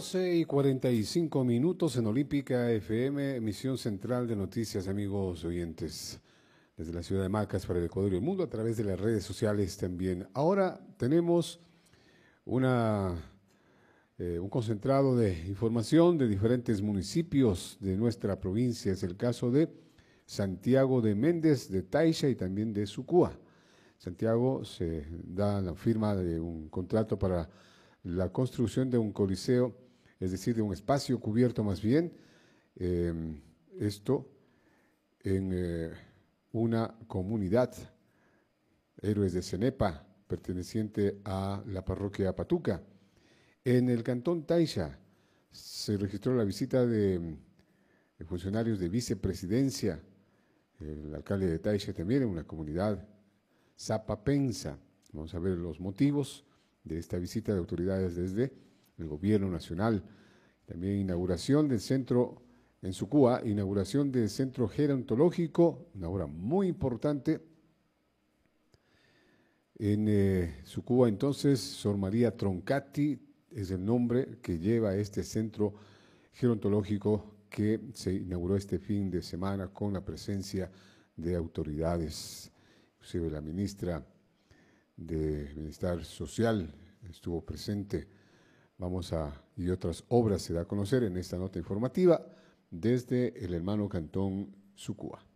12:45 en Olímpica FM, emisión central de noticias, amigos oyentes, desde la ciudad de Macas para el Ecuador y el mundo, a través de las redes sociales también. Ahora tenemos un concentrado de información de diferentes municipios de nuestra provincia. Es el caso de Santiago de Méndez, de Taisha y también de Sucúa. Santiago se da la firma de un contrato para la construcción de un coliseo, es decir, de un espacio cubierto más bien, esto en una comunidad, Héroes de Cenepa, perteneciente a la parroquia Patuca. En el cantón Taisha se registró la visita de funcionarios de vicepresidencia, el alcalde de Taisha también, en una comunidad zapapensa. Vamos a ver los motivos de esta visita de autoridades desde el gobierno nacional. También inauguración del centro en Sucúa, inauguración del centro gerontológico, una obra muy importante. En Sucúa entonces, Sor María Troncati es el nombre que lleva este centro gerontológico que se inauguró este fin de semana con la presencia de autoridades. Inclusive la ministra de Bienestar Social estuvo presente. Y otras obras se da a conocer en esta nota informativa desde el hermano cantón Sucúa.